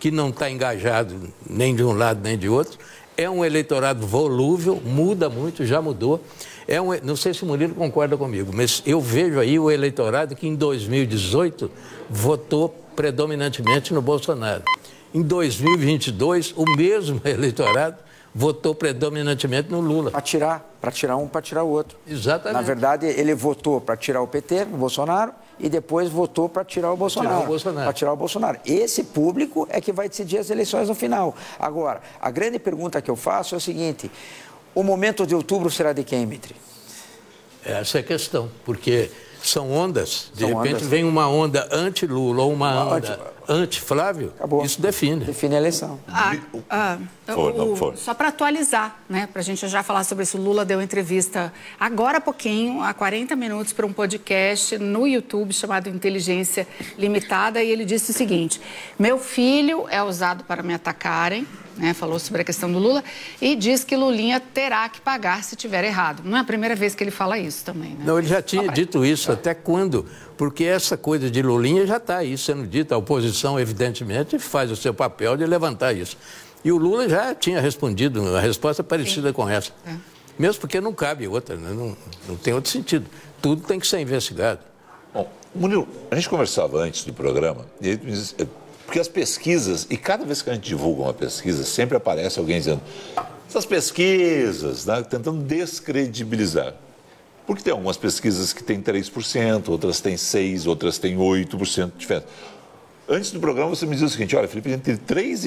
que não está engajado nem de um lado nem de outro. É um eleitorado volúvel, muda muito, já mudou. Não sei se o Murilo concorda comigo, mas eu vejo aí o eleitorado que em 2018 votou predominantemente no Bolsonaro. Em 2022, o mesmo eleitorado votou predominantemente no Lula. Para tirar um, para tirar o outro. Exatamente. Na verdade, ele votou para tirar o PT, o Bolsonaro, e depois votou para tirar o Bolsonaro. Para tirar o Bolsonaro. Esse público é que vai decidir as eleições no final. Agora, a grande pergunta que eu faço é o seguinte: o momento de outubro será de quem, Mitri? Essa é a questão, porque são ondas. De repente vem uma onda anti-Lula ou uma onda anti-Flávio, isso define. Define a eleição. Só para atualizar, né, para a gente já falar sobre isso, o Lula deu entrevista agora há pouquinho, há 40 minutos, para um podcast no YouTube chamado Inteligência Limitada, e ele disse o seguinte: meu filho é usado para me atacarem, né, falou sobre a questão do Lula, e diz que Lulinha terá que pagar se tiver errado. Não é a primeira vez que ele fala isso também, né? Não, ele já tinha dito isso, até quando? Porque essa coisa de Lulinha já está aí sendo dita. A oposição, evidentemente, faz o seu papel de levantar isso. E o Lula já tinha respondido, uma resposta parecida com essa. Mesmo porque não cabe outra, né? Não tem outro sentido. Tudo tem que ser investigado. Bom, Murilo, a gente conversava antes do programa, porque as pesquisas, e cada vez que a gente divulga uma pesquisa, sempre aparece alguém dizendo essas pesquisas, né, tentando descredibilizar. Porque tem algumas pesquisas que têm 3%, outras têm 6%, outras têm 8% de diferença. Antes do programa você me dizia o seguinte: olha, Felipe, entre 3% e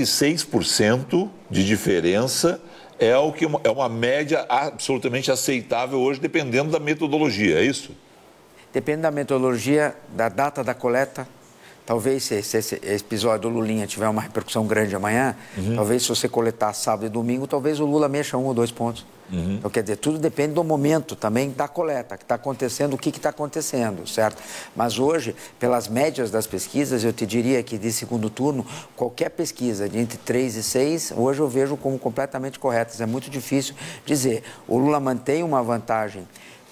6% de diferença é uma média absolutamente aceitável hoje, dependendo da metodologia, é isso? Depende da metodologia, da data da coleta. Talvez se esse episódio do Lulinha tiver uma repercussão grande amanhã, talvez se você coletar sábado e domingo, talvez o Lula mexa 1 ou 2 pontos. Então, quer dizer, tudo depende do momento também da coleta, que está acontecendo, o que está acontecendo, certo? Mas hoje, pelas médias das pesquisas, eu te diria que de segundo turno, qualquer pesquisa de entre 3 e 6, hoje eu vejo como completamente corretas. É muito difícil dizer. O Lula mantém uma vantagem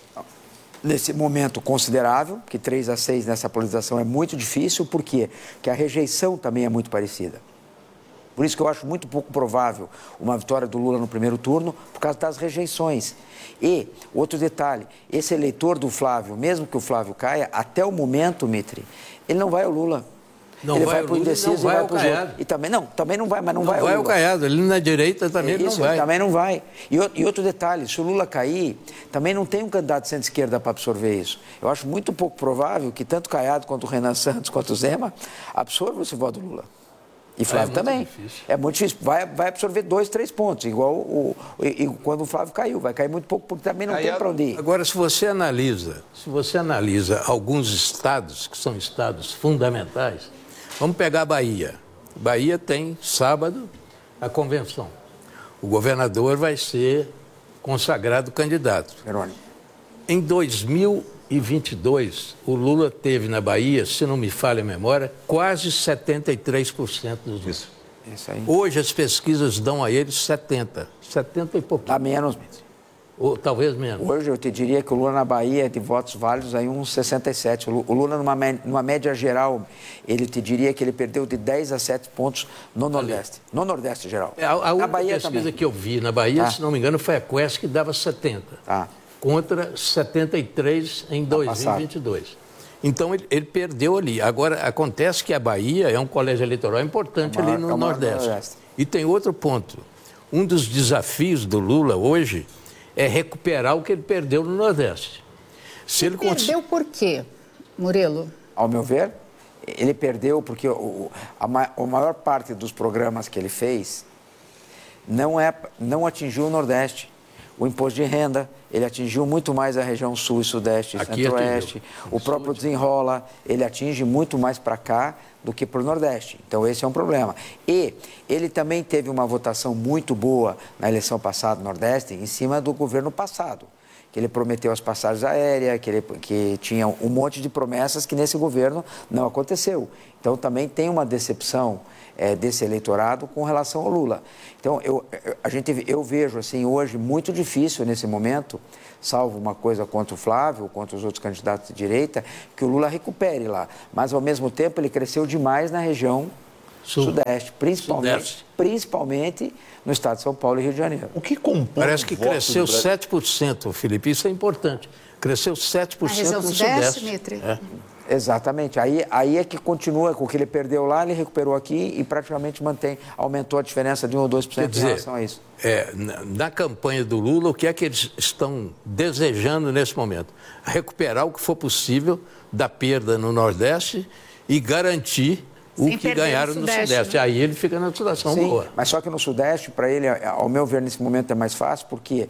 nesse momento considerável, que 3 a 6 nessa polarização é muito difícil, por quê? Porque a rejeição também é muito parecida. Por isso que eu acho muito pouco provável uma vitória do Lula no primeiro turno, por causa das rejeições. E, outro detalhe, esse eleitor do Flávio, mesmo que o Flávio caia, até o momento, Mitri, ele não vai ao Lula. Não ele vai para o indeciso e vai para o Caiado. E também não vai, mas não vai ao Lula. Vai ao Caiado, ele na direita também não vai. Também não vai. E outro detalhe, se o Lula cair, também não tem um candidato de centro-esquerda para absorver isso. Eu acho muito pouco provável que tanto Caiado quanto o Renan Santos, quanto o Zema, absorvam esse voto do Lula. E Flávio também. É muito difícil. Vai absorver 2, 3 pontos, igual quando o Flávio caiu. Vai cair muito pouco, porque também não tem para onde ir. Agora, se você analisa alguns estados, que são estados fundamentais, vamos pegar a Bahia. Bahia tem, sábado, a convenção. O governador vai ser consagrado candidato. Jerônimo. Em 2022, o Lula teve na Bahia, se não me falha a memória, quase 73% dos votos. Isso aí. Hoje as pesquisas dão a ele 70 e pouquinho. Dá menos, Mitri. Ou talvez menos. Hoje eu te diria que o Lula na Bahia, de votos válidos, aí uns 67. O Lula, numa média geral, ele te diria que ele perdeu de 10 a 7 pontos no Nordeste. No Nordeste geral. A única Bahia pesquisa também. que eu vi na Bahia, se não me engano, foi a Quest, que dava 70. Contra 73 em 2022. Então, ele perdeu ali. Agora, acontece que a Bahia é um colégio eleitoral importante ali no Nordeste. E tem outro ponto. Um dos desafios do Lula hoje é recuperar o que ele perdeu no Nordeste. Perdeu por quê, Murilo? Ao meu ver, ele perdeu porque a maior parte dos programas que ele fez não atingiu o Nordeste. O imposto de renda, ele atingiu muito mais a região sul e sudeste e centro-oeste. O próprio Desenrola, ele atinge muito mais para cá do que para o Nordeste. Então, esse é um problema. E ele também teve uma votação muito boa na eleição passada no Nordeste, em cima do governo passado, que ele prometeu as passagens aéreas, que tinha um monte de promessas que nesse governo não aconteceu. Então, também tem uma decepção desse eleitorado com relação ao Lula. Então, eu vejo, assim, hoje, muito difícil nesse momento, salvo uma coisa contra o Flávio, contra os outros candidatos de direita, que o Lula recupere lá. Mas, ao mesmo tempo, ele cresceu demais na região Sudeste, principalmente no estado de São Paulo e Rio de Janeiro. O que compõe Parece que cresceu 7%, Felipe. Isso é importante. Cresceu 7% no Sudeste. Mitre. Exatamente. Aí é que continua com o que ele perdeu lá, ele recuperou aqui e praticamente aumentou a diferença de 1 ou 2% em relação a isso. Na campanha do Lula, o que é que eles estão desejando nesse momento? Recuperar o que for possível da perda no Nordeste e garantir o que ganharam no Sudeste. Né? Aí ele fica na situação boa. Mas só que no Sudeste, para ele, ao meu ver, nesse momento é mais fácil, porque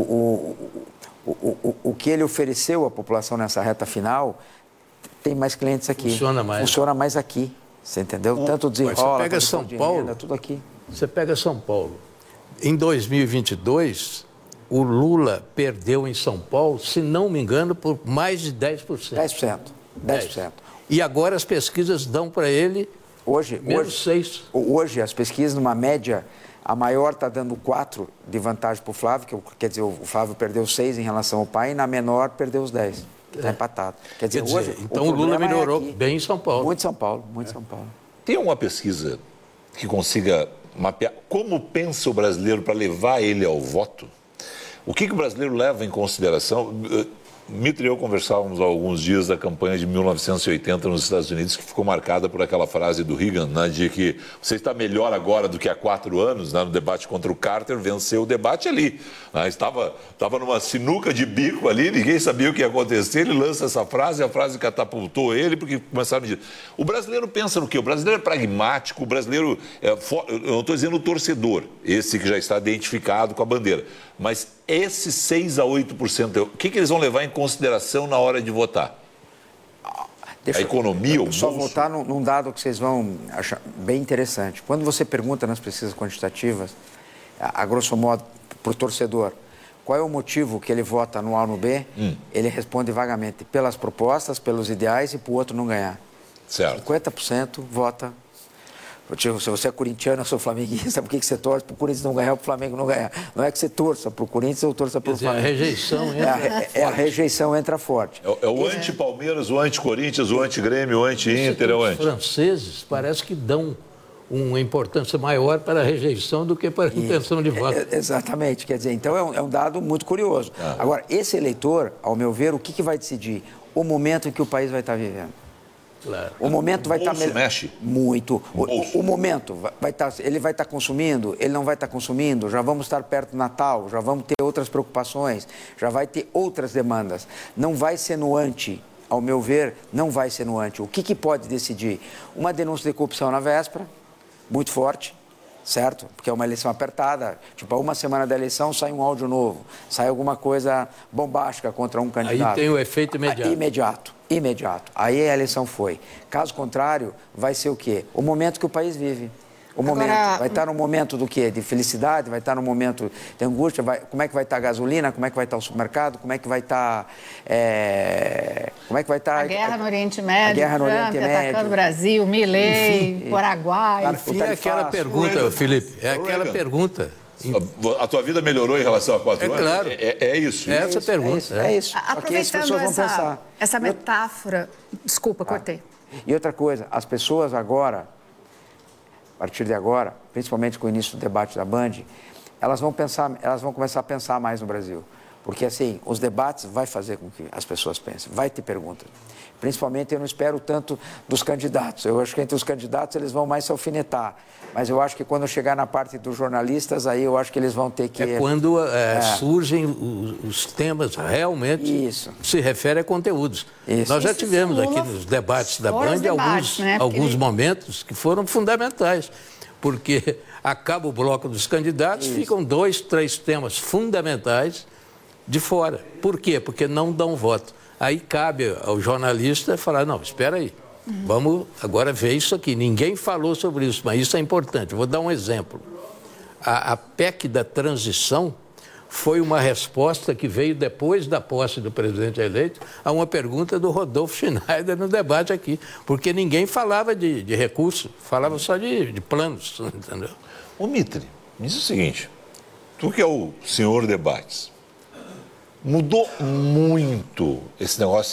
o que ele ofereceu à população nessa reta final tem mais clientes aqui. Funciona mais aqui. Você entendeu? Tanto desenrola, você pega São Paulo, renda, tudo aqui. Você pega São Paulo. Em 2022, o Lula perdeu em São Paulo, se não me engano, por mais de 10%. 10%. E agora as pesquisas dão para ele menos 6%. Hoje, as pesquisas, numa média, a maior está dando 4 de vantagem para o Flávio, quer dizer, o Flávio perdeu 6 em relação ao pai, e na menor perdeu os 10. Está empatado. Quer dizer, hoje, então o Lula melhorou bem em São Paulo. Muito São Paulo, muito São Paulo. Tem uma pesquisa que consiga mapear como pensa o brasileiro para levar ele ao voto? O que o brasileiro leva em consideração? Mitre e eu conversávamos há alguns dias da campanha de 1980 nos Estados Unidos, que ficou marcada por aquela frase do Reagan, né, de que você está melhor agora do que há 4 anos, né, no debate contra o Carter, venceu o debate ali. Né, estava numa sinuca de bico ali, ninguém sabia o que ia acontecer, ele lança essa frase, a frase catapultou ele, porque começaram a dizer. O brasileiro pensa no quê? O brasileiro é pragmático, o brasileiro, eu não estou dizendo o torcedor, esse que já está identificado com a bandeira, mas esses 6 a 8%, o que eles vão levar em consideração na hora de votar? A economia, o bolso? Só votar num dado que vocês vão achar bem interessante. Quando você pergunta nas pesquisas quantitativas, a grosso modo, para o torcedor, qual é o motivo que ele vota no A ou no B, ele responde vagamente pelas propostas, pelos ideais e para o outro não ganhar. Certo. 50% vota. Se você é corintiano, eu sou flamenguista, por que você torce para o Corinthians não ganhar, para o Flamengo não ganhar? Não é que você torça para o Corinthians ou torça para o Flamengo. A rejeição entra forte. A rejeição entra forte. É o anti-Palmeiras, o anti-Corinthians, o anti-Grêmio, o anti-Inter, Os franceses parece que dão uma importância maior para a rejeição do que para a intenção de voto. Exatamente. Quer dizer, então é um dado muito curioso. Agora, esse eleitor, ao meu ver, o que vai decidir? O momento em que o país vai estar vivendo. Claro. O momento vai estar mexe muito. O momento vai estar, ele vai estar consumindo, ele não vai estar consumindo, já vamos estar perto do Natal, já vamos ter outras preocupações, já vai ter outras demandas. Não vai ser no ante, ao meu ver, não vai ser no ante. O que pode decidir? Uma denúncia de corrupção na véspera, muito forte, certo? Porque é uma eleição apertada, tipo, a uma semana da eleição sai um áudio novo, sai alguma coisa bombástica contra um candidato. Aí tem o efeito imediato. Imediato. Aí a eleição foi. Caso contrário, vai ser o quê? O momento que o país vive. Vai estar no momento do quê? De felicidade, vai estar no momento de angústia, como é que vai estar a gasolina, como é que vai estar o supermercado, como é que vai estar... a guerra no Oriente Médio, a guerra no Oriente Médio, atacando o Brasil, Milei, Paraguai... É aquela pergunta, Felipe, aquela pergunta... A tua vida melhorou em relação a 4 anos? Claro. É isso. É essa pergunta. É isso. Aproveitando essa metáfora... Desculpa, cortei. E outra coisa, as pessoas agora, a partir de agora, principalmente com o início do debate da Band, elas vão começar a pensar mais no Brasil. Porque, assim, os debates vai fazer com que as pessoas pensem, vai ter perguntas. Principalmente, eu não espero tanto dos candidatos. Eu acho que entre os candidatos eles vão mais se alfinetar. Mas eu acho que quando chegar na parte dos jornalistas, aí eu acho que eles vão ter que... É quando surgem os temas realmente... Isso. Se refere a conteúdos. Isso. Nós já tivemos aqui nos debates da Band alguns momentos que foram fundamentais. Porque acaba o bloco dos candidatos, ficam 2, 3 temas fundamentais de fora. Por quê? Porque não dão voto. Aí cabe ao jornalista falar, não, espera aí, vamos agora ver isso aqui. Ninguém falou sobre isso, mas isso é importante. Vou dar um exemplo. A PEC da transição foi uma resposta que veio depois da posse do presidente eleito a uma pergunta do Rodolfo Schneider no debate aqui. Porque ninguém falava de recurso, falava só de planos, entendeu? Ô Mitre, me diz o seguinte, tu que é o senhor debates, mudou muito esse negócio assim, do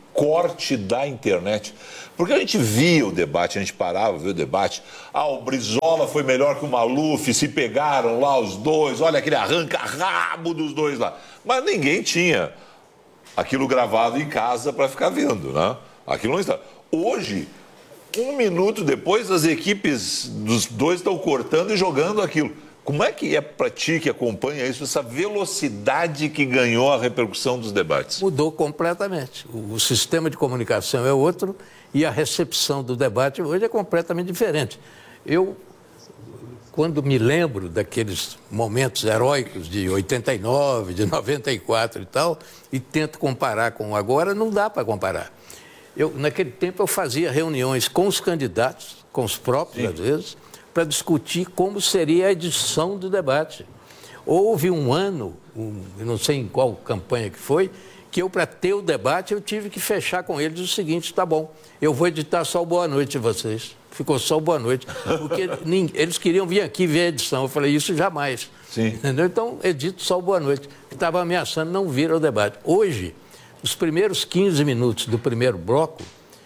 corte da internet. Porque a gente via o debate, a gente parava, via o debate. O Brizola foi melhor que o Maluf, se pegaram lá os dois, olha aquele arranca-rabo dos dois lá. Mas ninguém tinha aquilo gravado em casa para ficar vendo, né? Aquilo não está. Hoje, 1 minuto depois, as equipes dos dois estão cortando e jogando aquilo. Como é que é para ti que acompanha isso, essa velocidade que ganhou a repercussão dos debates? Mudou completamente. O sistema de comunicação é outro e a recepção do debate hoje é completamente diferente. Eu, quando me lembro daqueles momentos heróicos de 89, de 94 e tal, e tento comparar com agora, não dá para comparar. Naquele tempo eu fazia reuniões com os candidatos, com os próprios, às vezes, para discutir como seria a edição do debate. Houve um ano, eu não sei em qual campanha que foi, que eu, para ter o debate, eu tive que fechar com eles o seguinte: tá bom, eu vou editar só o Boa Noite de vocês. Ficou só o Boa Noite, porque eles queriam vir aqui ver a edição. Eu falei, isso jamais. Sim. Entendeu? Então, edito só o Boa Noite. Estava ameaçando não vir ao debate. Hoje, os primeiros 15 minutos do primeiro bloco,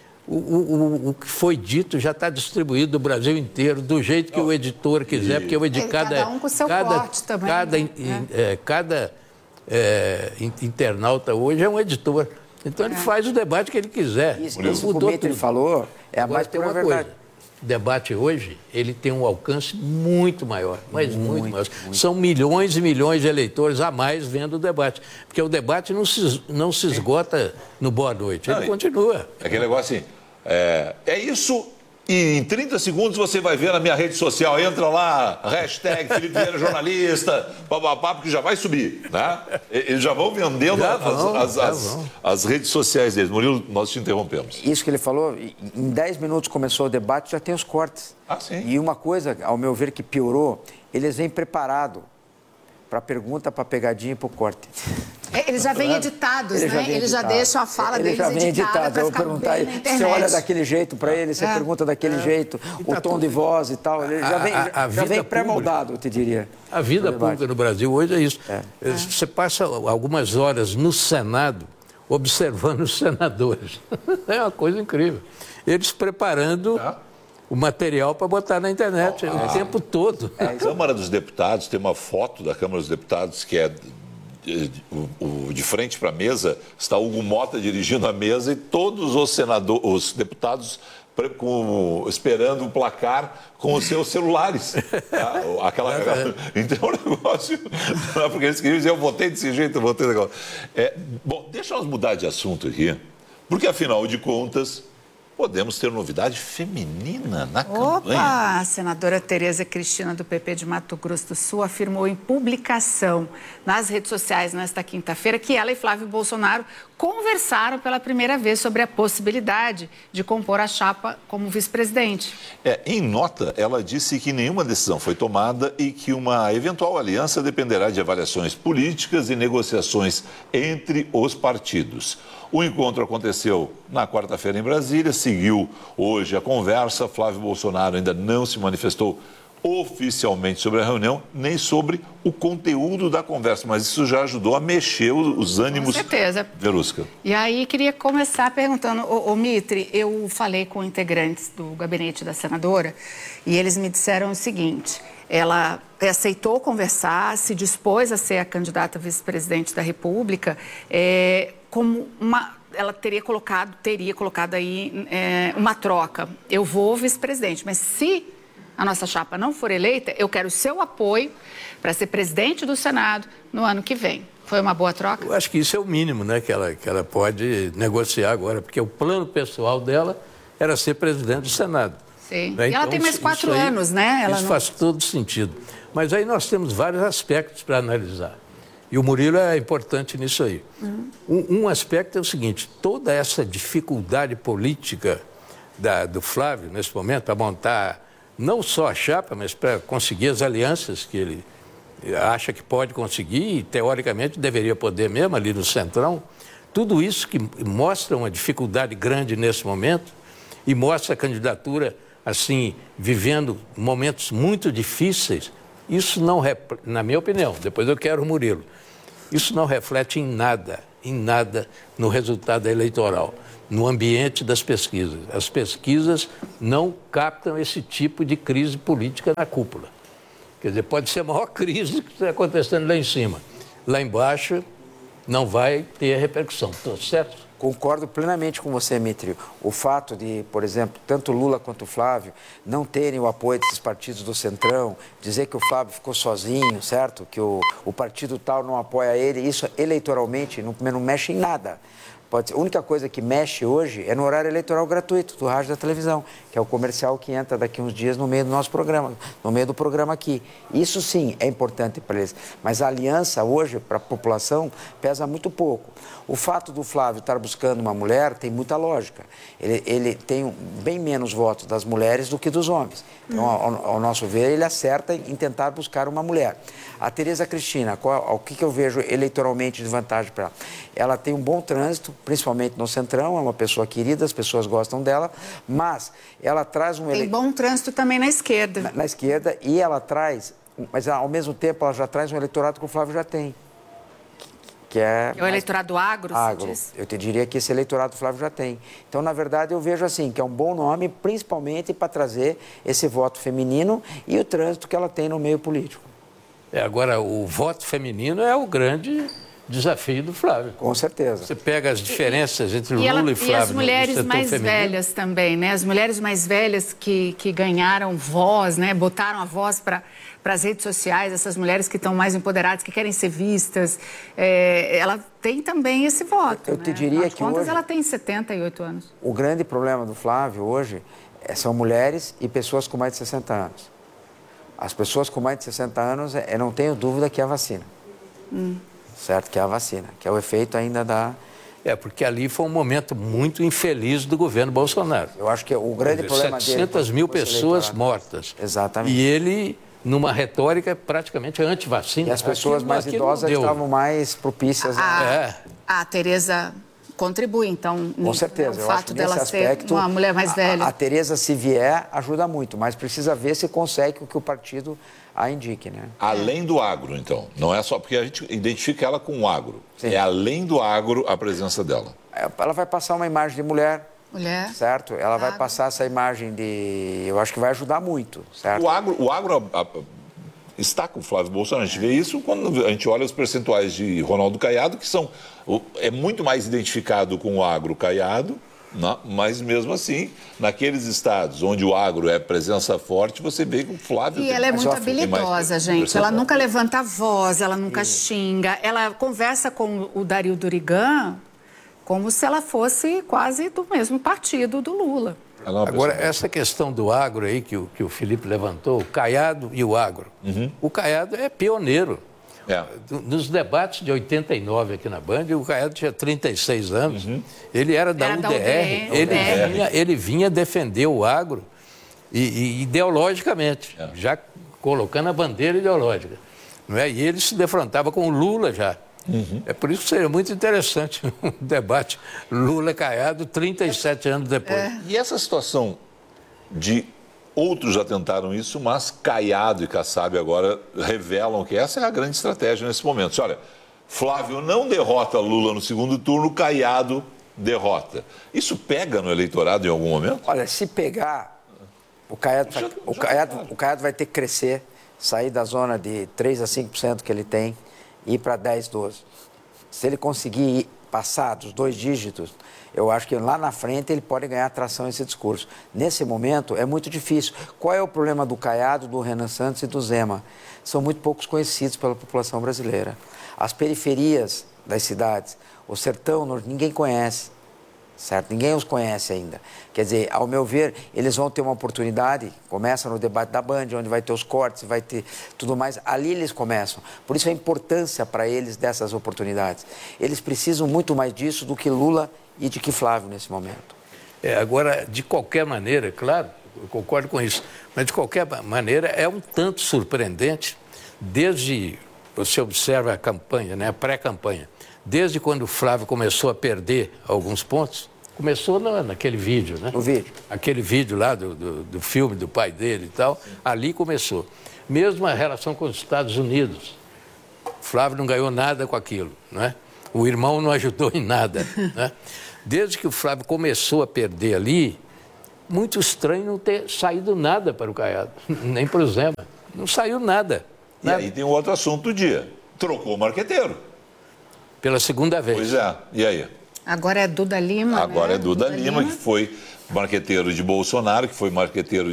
o que foi dito já está distribuído no Brasil inteiro, do jeito que o editor quiser, porque o editor... Cada um com o seu corte também. Cada internauta hoje é um editor. Então ele faz o debate que ele quiser. Isso que o Dmitry falou é a mais pura verdade. O debate hoje, ele tem um alcance muito maior, mas muito maior. São milhões e milhões de eleitores a mais vendo o debate, porque o debate não se esgota no Boa Noite, ele continua. É aquele negócio assim, é isso, e em 30 segundos você vai ver na minha rede social, entra lá, hashtag Felipe Vieira Jornalista, papapá, porque já vai subir, né? Eles já vão vendendo as redes sociais deles. Murilo, nós te interrompemos. Isso que ele falou, em 10 minutos começou o debate, já tem os cortes. Sim. E uma coisa, ao meu ver, que piorou, eles vêm preparados para a pergunta, para a pegadinha e para o corte. Eles já vêm editados, né? Eles já deixam a fala deles editada. Eu vou perguntar, você olha daquele jeito para ele, você pergunta daquele jeito, o tom de voz e tal, ele já vem pré-moldado, eu te diria. A vida pública no Brasil hoje é isso. Você passa algumas horas no Senado observando os senadores. É uma coisa incrível. Eles preparando o material para botar na internet o tempo todo. A Câmara dos Deputados, tem uma foto da Câmara dos Deputados que é de frente para a mesa, está Hugo Mota dirigindo a mesa e todos os deputados esperando o placar com os seus celulares. Então o negócio... Porque eles queriam dizer, eu votei desse jeito, eu votei daquela. Bom, deixa nós mudar de assunto aqui, porque afinal de contas... podemos ter novidade feminina na campanha. A senadora Tereza Cristina, do PP de Mato Grosso do Sul, afirmou em publicação nas redes sociais nesta quinta-feira que ela e Flávio Bolsonaro conversaram pela primeira vez sobre a possibilidade de compor a chapa como vice-presidente. Em nota, ela disse que nenhuma decisão foi tomada e que uma eventual aliança dependerá de avaliações políticas e negociações entre os partidos. O encontro aconteceu na quarta-feira em Brasília, seguiu hoje a conversa. Flávio Bolsonaro ainda não se manifestou oficialmente sobre a reunião, nem sobre o conteúdo da conversa, mas isso já ajudou a mexer os ânimos. Com certeza. Verusca. E aí, queria começar perguntando, Mitry, eu falei com integrantes do gabinete da senadora e eles me disseram o seguinte: ela aceitou conversar, se dispôs a ser a candidata a vice-presidente da República, como ela teria colocado aí uma troca. Eu vou vice-presidente, mas se a nossa chapa não for eleita, eu quero o seu apoio para ser presidente do Senado no ano que vem. Foi uma boa troca? Eu acho que isso é o mínimo, né, que ela pode negociar agora, porque o plano pessoal dela era ser presidente do Senado. Sim. Né? E ela tem mais 4 anos, né? Isso faz todo sentido. Mas aí nós temos vários aspectos para analisar. E o Murilo é importante nisso aí. Um aspecto é o seguinte: toda essa dificuldade política do Flávio, nesse momento, para montar não só a chapa, mas para conseguir as alianças que ele acha que pode conseguir e, teoricamente, deveria poder mesmo ali no Centrão, tudo isso que mostra uma dificuldade grande nesse momento e mostra a candidatura, assim, vivendo momentos muito difíceis, isso não, na minha opinião, depois eu quero o Murilo, isso não reflete em nada no resultado eleitoral. no ambiente das pesquisas. As pesquisas não captam esse tipo de crise política na cúpula. Quer dizer, pode ser a maior crise que está acontecendo lá em cima. Lá embaixo não vai ter repercussão. Estou certo? Concordo plenamente com você, Mitrio. O fato de, por exemplo, tanto Lula quanto o Flávio não terem o apoio desses partidos do Centrão, dizer que o Flávio ficou sozinho, certo? Que o partido tal não apoia ele, isso eleitoralmente não mexe em nada. A única coisa que mexe hoje é no horário eleitoral gratuito do rádio e da televisão, que é o comercial que entra daqui uns dias no meio do nosso programa, no meio do programa aqui. Isso sim é importante para eles, mas a aliança hoje para a população pesa muito pouco. O fato do Flávio estar buscando uma mulher tem muita lógica. Ele tem bem menos votos das mulheres do que dos homens. Então, ao nosso ver, ele acerta em tentar buscar uma mulher. A Tereza Cristina, o que eu vejo eleitoralmente de vantagem para ela? Ela tem um bom trânsito, principalmente no Centrão, é uma pessoa querida, as pessoas gostam dela, mas ela traz um... Tem bom trânsito também na esquerda. Na esquerda, e ela traz, mas ao mesmo tempo ela já traz um eleitorado que o Flávio já tem. Que é o eleitorado agro, agro. Você diz? Eu te diria que esse eleitorado do Flávio já tem. Então, na verdade, eu vejo assim, que é um bom nome, principalmente para trazer esse voto feminino e o trânsito que ela tem no meio político. Agora, o voto feminino é o grande desafio do Flávio. Com certeza. Você pega as diferenças entre Lula e Flávio. E as mulheres mais velhas também, né? As mulheres mais velhas que ganharam voz, né? Botaram a voz para as redes sociais, essas mulheres que estão mais empoderadas, que querem ser vistas. Ela tem também esse voto. Eu te diria que hoje... ela tem 78 anos. O grande problema do Flávio hoje são mulheres e pessoas com mais de 60 anos. As pessoas com mais de 60 anos, eu não tenho dúvida que é a vacina. Certo? Que é a vacina, que é o efeito ainda da... porque ali foi um momento muito infeliz do governo Bolsonaro. Eu acho que o grande problema dele... 700 mil pessoas mortas. Exatamente. E ele, numa retórica praticamente anti-vacina. E as pessoas mais idosas estavam mais propícias a Tereza contribui, então, com certeza. O fato dela ser uma mulher mais velha. A Tereza, se vier, ajuda muito, mas precisa ver se consegue o que o partido a indique, né? Além do agro, então. Não é só porque a gente identifica ela com o agro. Sim. É além do agro a presença dela. Ela vai passar uma imagem de mulher. Mulher. Certo? Ela vai passar essa imagem de... Eu acho que vai ajudar muito, certo? O agro está com o Flávio Bolsonaro. A gente vê isso quando a gente olha os percentuais de Ronaldo Caiado, que são... É muito mais identificado com o agro Caiado, não, mas mesmo assim, naqueles estados onde o agro é presença forte, você vê que o Flávio... E ela é muito habilidosa, gente. Ela nunca levanta a voz, ela nunca xinga. Ela conversa com o Dario Durigan como se ela fosse quase do mesmo partido do Lula. Agora, essa questão do agro aí que o Felipe levantou, o Caiado e o agro. O Caiado é pioneiro. Nos debates de 89 aqui na Band, o Caiado tinha 36 anos, ele era da UDR, ele vinha defender o agro ideologicamente, já colocando a bandeira ideológica. Não é? E ele se defrontava com o Lula já. É por isso que seria muito interessante um debate Lula-Caiado 37 anos depois. E essa situação de... Outros já tentaram isso, mas Caiado e Kassab agora revelam que essa é a grande estratégia nesse momento. Olha, Flávio não derrota Lula no segundo turno, Caiado derrota. Isso pega no eleitorado em algum momento? Olha, se pegar, o Caiado vai ter que crescer, sair da zona de 3 a 5% que ele tem e ir para 10, 12. Se ele conseguir passar dos 2 dígitos, eu acho que lá na frente ele pode ganhar atração esse discurso. Nesse momento é muito difícil. Qual é o problema do Caiado, do Renan Santos e do Zema? São muito poucos conhecidos pela população brasileira. As periferias das cidades, o sertão, ninguém conhece, certo? Ninguém os conhece ainda. Quer dizer, ao meu ver, eles vão ter uma oportunidade, começa no debate da Band, onde vai ter os cortes, vai ter tudo mais, ali eles começam. Por isso a importância para eles dessas oportunidades. Eles precisam muito mais disso do que Lula e de que Flávio nesse momento. Agora, de qualquer maneira, claro, eu concordo com isso, mas de qualquer maneira é um tanto surpreendente, desde, você observa a campanha, né, a pré-campanha, desde quando o Flávio começou a perder alguns pontos, começou naquele vídeo, né? O vídeo. Aquele vídeo lá do filme do pai dele e tal, ali começou. Mesmo a relação com os Estados Unidos, Flávio não ganhou nada com aquilo, né? O irmão não ajudou em nada, né? Desde que o Flávio começou a perder ali, muito estranho não ter saído nada para o Caiado, nem para o Zema. Não saiu nada. E aí tem um outro assunto do dia. Trocou o marqueteiro. Pela segunda vez. Pois é. E aí? Agora é Duda Lima, Agora né? é Duda Lima, que foi marqueteiro de Bolsonaro, que foi marqueteiro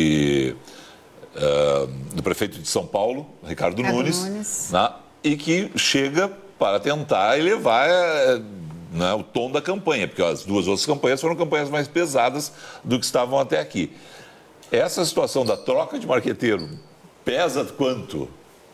do prefeito de São Paulo, Ricardo Nunes. Né? E que chega para tentar elevar né, o tom da campanha, porque as duas outras campanhas foram campanhas mais pesadas do que estavam até aqui. Essa situação da troca de marqueteiro pesa quanto?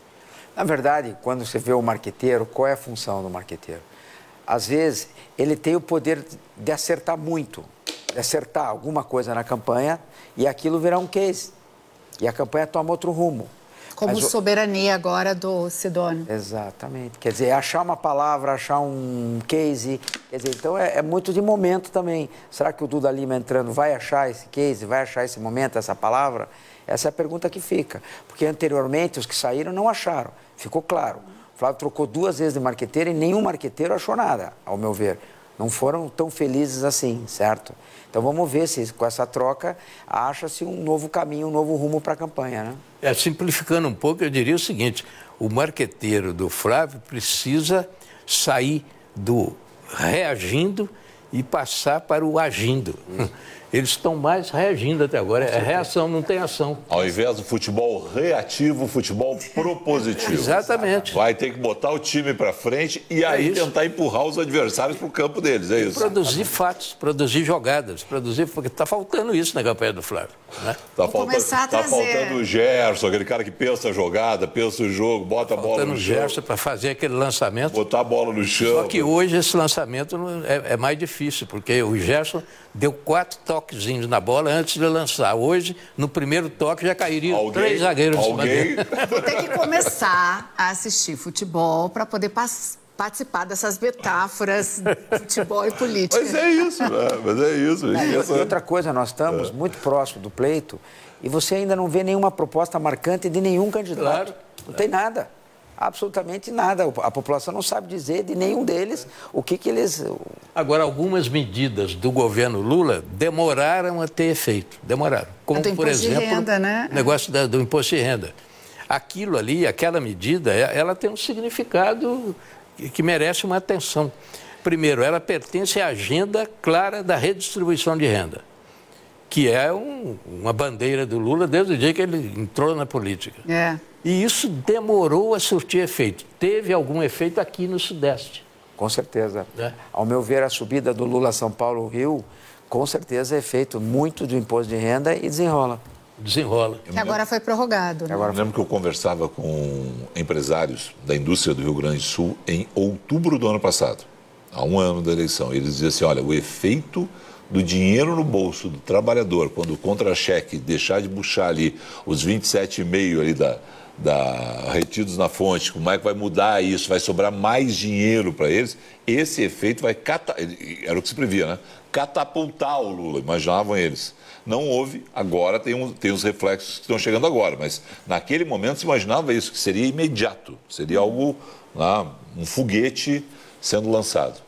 Na verdade, quando você vê o marqueteiro, qual é a função do marqueteiro? Às vezes, ele tem o poder de acertar muito, de acertar alguma coisa na campanha e aquilo virar um case. E a campanha toma outro rumo. Como soberania agora do Sidônio. Exatamente. Quer dizer, achar uma palavra, achar um case. Quer dizer, então é muito de momento também. Será que o Duda Lima entrando vai achar esse case, vai achar esse momento, essa palavra? Essa é a pergunta que fica. Porque anteriormente os que saíram não acharam. Ficou claro. O Flávio trocou 2 vezes de marqueteiro e nenhum marqueteiro achou nada, ao meu ver. Não foram tão felizes assim, certo? Então vamos ver se com essa troca acha-se um novo caminho, um novo rumo para a campanha, né? Simplificando um pouco, eu diria o seguinte: o marqueteiro do Flávio precisa sair do reagindo e passar para o agindo. Eles estão mais reagindo até agora. É reação, não tem ação. Ao invés do futebol reativo, futebol propositivo. Exatamente. Vai ter que botar o time para frente e aí tentar empurrar os adversários para o campo deles, é isso? Produzir fatos, produzir jogadas, porque está faltando isso na campanha do Flávio. Né? Tá faltando o Gerson, aquele cara que pensa a jogada, pensa o jogo, bota a bola no chão. Faltando o Gerson para fazer aquele lançamento. Botar a bola no chão. Só que hoje esse lançamento é mais difícil, porque o Gerson deu 4 toquezinhos na bola antes de lançar. Hoje, no primeiro toque, já cairiam 3 zagueiros. Vou ter que começar a assistir futebol para poder participar dessas metáforas de futebol e política. Mas é isso, mas é isso. E outra coisa, nós estamos muito próximo do pleito e você ainda não vê nenhuma proposta marcante de nenhum candidato. Claro. Não tem nada. Absolutamente nada. A população não sabe dizer de nenhum deles o que eles... Agora, algumas medidas do governo Lula demoraram a ter efeito. Demoraram. Como, por exemplo, renda, né? O negócio do imposto de renda. Aquilo ali, aquela medida, ela tem um significado que merece uma atenção. Primeiro, ela pertence à agenda clara da redistribuição de renda, que é uma bandeira do Lula desde o dia que ele entrou na política. E isso demorou a surtir efeito. Teve algum efeito aqui no Sudeste. Com certeza. Ao meu ver, a subida do Lula a São Paulo-Rio, com certeza é feito muito do imposto de renda e desenrola. Que agora foi prorrogado. Né? Eu lembro que eu conversava com empresários da indústria do Rio Grande do Sul em outubro do ano passado, há 1 ano da eleição. Eles diziam assim, olha, o efeito do dinheiro no bolso do trabalhador, quando o contra-cheque deixar de puxar ali os 27,5 ali retidos na fonte, como é que vai mudar isso, vai sobrar mais dinheiro para eles, esse efeito vai era o que se previa, né? Catapultar o Lula, imaginavam eles. Não houve, agora tem os reflexos que estão chegando agora, mas naquele momento se imaginava isso, que seria imediato, seria algo, um foguete sendo lançado.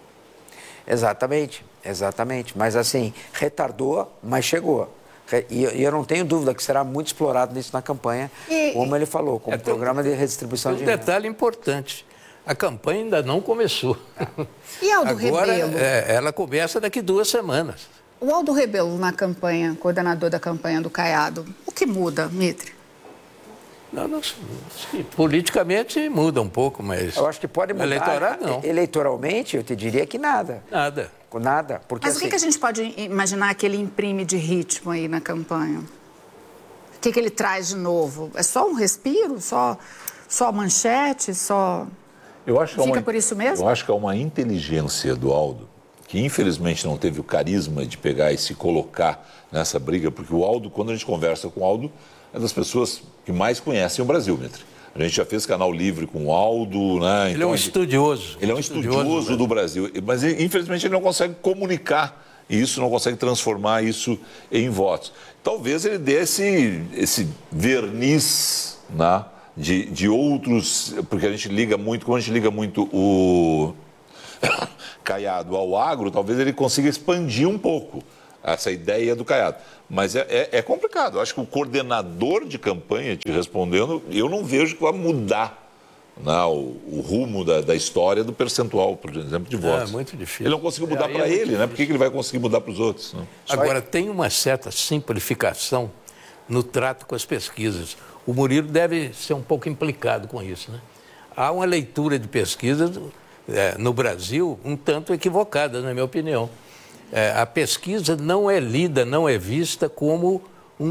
Exatamente, mas assim, retardou, mas chegou. E eu não tenho dúvida que será muito explorado nisso na campanha, como ele falou, como programa de redistribuição de renda. Um detalhe importante, a campanha ainda não começou. E Aldo Agora, Rebelo? Ela começa daqui 2 semanas. O Aldo Rebelo na campanha, coordenador da campanha do Caiado, o que muda, Mitre? Não, politicamente muda um pouco, mas... Eu acho que pode mudar. Eleitorado, não. Eleitoralmente, eu te diria que nada. Nada. Porque, mas o que a gente pode imaginar que ele imprime de ritmo aí na campanha? O que ele traz de novo? É só um respiro? Só manchete? Fica por isso mesmo? Eu acho que é uma inteligência do Aldo, que infelizmente não teve o carisma de pegar e se colocar nessa briga, porque o Aldo, quando a gente conversa com o Aldo, é das pessoas que mais conhecem o Brasil, Mitre. A gente já fez canal livre com o Aldo, né? Ele é um estudioso. Ele é um estudioso do Brasil, mas infelizmente ele não consegue comunicar isso, não consegue transformar isso em votos. Talvez ele dê esse verniz, né, de outros, porque a gente liga muito, quando a gente liga muito Caiado ao agro, talvez ele consiga expandir um pouco essa ideia do Caiado. Mas é complicado. Eu acho que o coordenador de campanha, te respondendo, eu não vejo que vai mudar, né, o rumo da história do percentual, por exemplo, de votos. É muito difícil. Ele não conseguiu mudar para ele, né? Por que ele vai conseguir mudar para os outros? Né? Agora, tem uma certa simplificação no trato com as pesquisas. O Murilo deve ser um pouco implicado com isso, né? Há uma leitura de pesquisas no Brasil um tanto equivocada, na minha opinião. A pesquisa não é lida, não é vista como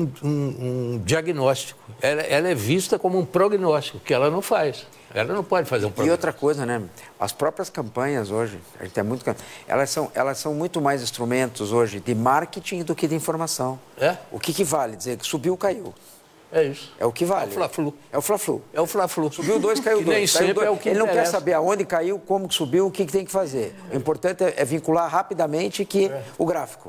um diagnóstico. Ela é vista como um prognóstico, que ela não faz. Ela não pode fazer um prognóstico. E outra coisa, né? As próprias campanhas hoje, a gente tem muito, elas são muito mais instrumentos hoje de marketing do que de informação. O que vale dizer que subiu, caiu? É isso. É o que vale. É o Fla-Flu. É o Fla-Flu. É o Fla-Flu. Subiu 2, caiu 2. Nem sempre é o que Ele não quer interessa. saber aonde caiu, como que subiu, o que tem que fazer. O importante é vincular rapidamente o gráfico.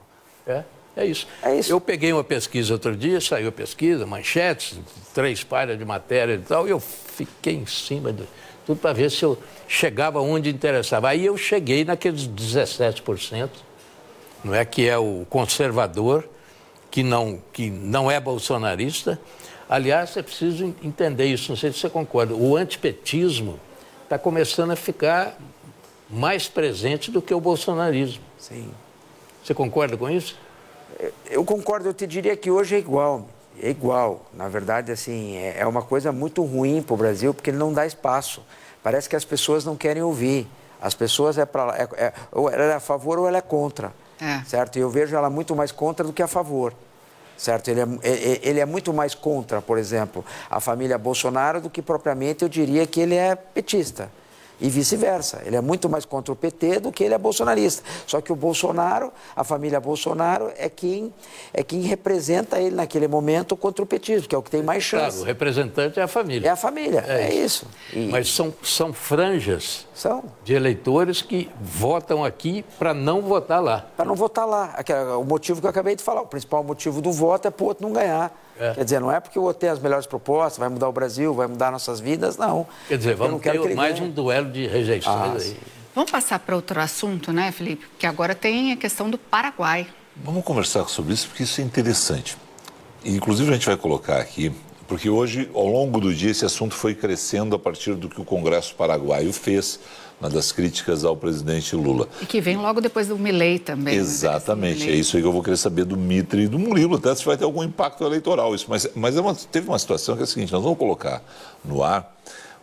É isso. É isso. Eu peguei uma pesquisa outro dia, saiu a pesquisa, manchetes, 3 páginas de matéria e tal, e eu fiquei em cima de tudo para ver se eu chegava onde interessava. Aí eu cheguei naqueles 17%, não é, que é o conservador, que não é bolsonarista. Aliás, é preciso entender isso, não sei se você concorda. O antipetismo está começando a ficar mais presente do que o bolsonarismo. Sim. Você concorda com isso? Eu concordo, eu te diria que hoje é igual. É igual. Na verdade, assim, é uma coisa muito ruim para o Brasil, porque ele não dá espaço. Parece que as pessoas não querem ouvir. As pessoas ou ela é a favor ou ela é contra. Certo? E eu vejo ela muito mais contra do que a favor. Certo? Ele é muito mais contra, por exemplo, a família Bolsonaro do que propriamente eu diria que ele é petista. E vice-versa. Ele é muito mais contra o PT do que ele é bolsonarista. Só que o Bolsonaro, a família Bolsonaro, é quem representa ele naquele momento contra o petismo, que é o que tem mais chance. Claro, o representante é a família. É a família, é isso. Mas são franjas de eleitores que votam aqui para não votar lá. Para não votar lá. O motivo que eu acabei de falar, o principal motivo do voto é para o outro não ganhar. Quer dizer, não é porque o outro tem as melhores propostas, vai mudar o Brasil, vai mudar nossas vidas, não. Quer dizer, vamos ter mais um duelo de rejeições aí. Vamos passar para outro assunto, né, Felipe? Que agora tem a questão do Paraguai. Vamos conversar sobre isso, porque isso é interessante. E, inclusive, a gente vai colocar aqui, porque hoje, ao longo do dia, esse assunto foi crescendo a partir do que o Congresso Paraguaio fez, uma das críticas ao presidente Lula. E que vem logo depois do Milei também. Exatamente, é isso aí que eu vou querer saber do Mitre e do Murilo, até se vai ter algum impacto eleitoral isso. Mas teve uma situação que é a seguinte, nós vamos colocar no ar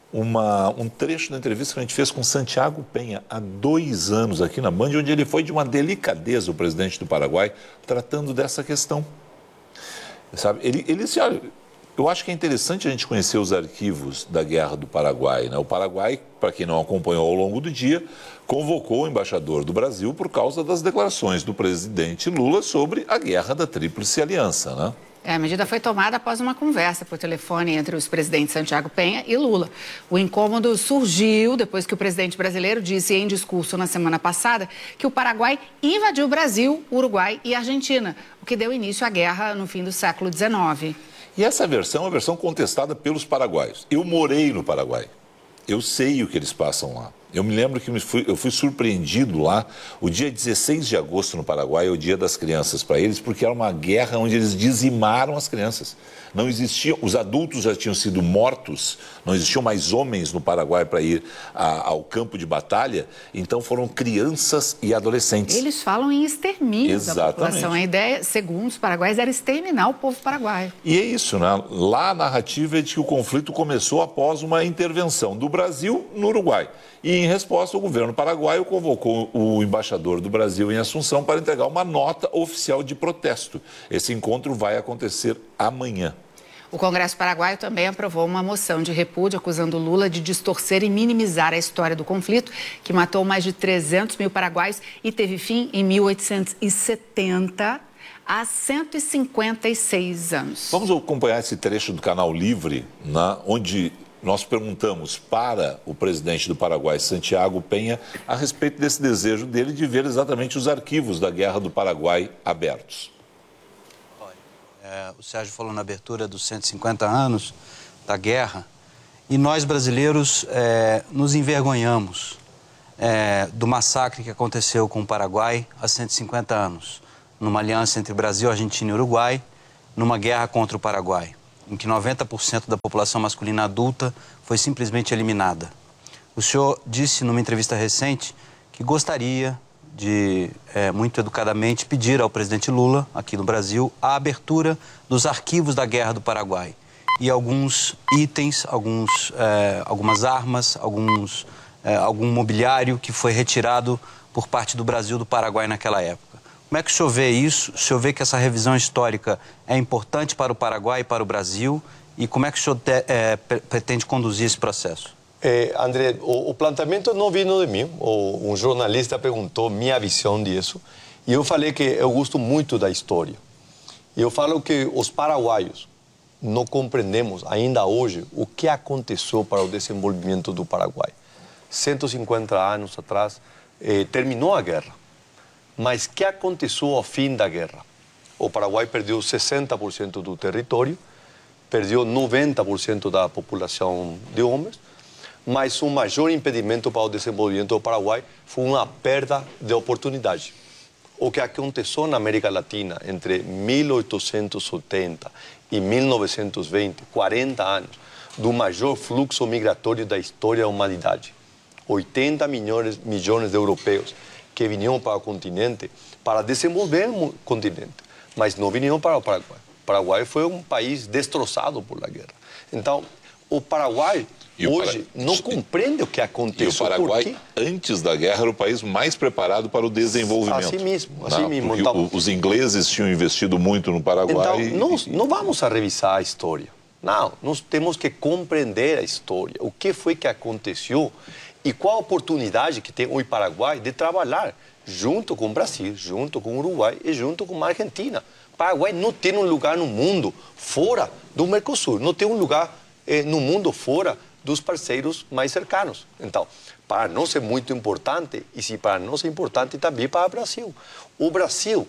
um trecho da entrevista que a gente fez com Santiago Penha há 2 anos aqui na Band, onde ele foi de uma delicadeza, o presidente do Paraguai, tratando dessa questão. Sabe? Ele disse, olha, eu acho que é interessante a gente conhecer os arquivos da Guerra do Paraguai, né? O Paraguai, para quem não acompanhou ao longo do dia, convocou o embaixador do Brasil por causa das declarações do presidente Lula sobre a Guerra da Tríplice Aliança, né? A medida foi tomada após uma conversa por telefone entre os presidentes Santiago Penha e Lula. O incômodo surgiu depois que o presidente brasileiro disse em discurso na semana passada que o Paraguai invadiu o Brasil, Uruguai e Argentina, o que deu início à guerra no fim do século XIX. E essa versão é uma versão contestada pelos paraguaios. Eu morei no Paraguai. Eu sei o que eles passam lá. Eu me lembro que eu fui surpreendido lá. O dia 16 de agosto no Paraguai é o dia das crianças para eles, porque era uma guerra onde eles dizimaram as crianças. Não existiam, os adultos já tinham sido mortos, não existiam mais homens no Paraguai para ir ao campo de batalha, então foram crianças e adolescentes. Eles falam em extermínio Exatamente. Da população. A ideia, segundo os paraguaios, era exterminar o povo paraguaio. E é isso, né? Lá a narrativa é de que o conflito começou após uma intervenção do Brasil no Uruguai. E, em resposta, o governo paraguaio convocou o embaixador do Brasil em Assunção para entregar uma nota oficial de protesto. Esse encontro vai acontecer amanhã. O Congresso Paraguaio também aprovou uma moção de repúdio acusando Lula de distorcer e minimizar a história do conflito, que matou mais de 300 mil paraguaios e teve fim em 1870, há 156 anos. Vamos acompanhar esse trecho do Canal Livre, onde nós perguntamos para o presidente do Paraguai, Santiago Penha, a respeito desse desejo dele de ver exatamente os arquivos da Guerra do Paraguai abertos. O Sérgio falou na abertura dos 150 anos da guerra e nós brasileiros nos envergonhamos do massacre que aconteceu com o Paraguai há 150 anos, numa aliança entre Brasil, Argentina e Uruguai, numa guerra contra o Paraguai, em que 90% da população masculina adulta foi simplesmente eliminada. O senhor disse numa entrevista recente que gostaria de, muito educadamente, pedir ao presidente Lula, aqui no Brasil, a abertura dos arquivos da Guerra do Paraguai e alguns itens, algumas armas, algum mobiliário que foi retirado por parte do Brasil do Paraguai naquela época. Como é que o senhor vê isso? O senhor vê que essa revisão histórica é importante para o Paraguai e para o Brasil? E como é que o senhor pretende conduzir esse processo? André, o planteamento não vindo de mim. Um jornalista perguntou minha visão disso. E eu falei que eu gosto muito da história. E eu falo que os paraguaios não compreendemos ainda hoje o que aconteceu para o desenvolvimento do Paraguai. 150 anos atrás, terminou a guerra. Mas o que aconteceu ao fim da guerra? O Paraguai perdeu 60% do território, perdeu 90% da população de homens, mas o maior impedimento para o desenvolvimento do Paraguai foi uma perda de oportunidade. O que aconteceu na América Latina entre 1870 e 1920, 40 anos, do maior fluxo migratório da história da humanidade. 80 milhões de europeus que vinham para o continente para desenvolver o continente, mas não vinham para o Paraguai. O Paraguai foi um país destroçado por a guerra. Então, o Paraguai hoje não compreende o que aconteceu. E o Paraguai, antes da guerra, era o país mais preparado para o desenvolvimento. Assim mesmo. Então, os ingleses tinham investido muito no Paraguai. Então, nós não vamos a revisar a história. Não, nós temos que compreender a história. O que foi que aconteceu e qual a oportunidade que tem o Paraguai de trabalhar junto com o Brasil, junto com o Uruguai e junto com a Argentina. O Paraguai não tem um lugar no mundo fora do Mercosul, não tem um lugar no mundo fora dos parceiros mais cercanos. Então, para nós é muito importante, e se para nós é importante também para o Brasil. O Brasil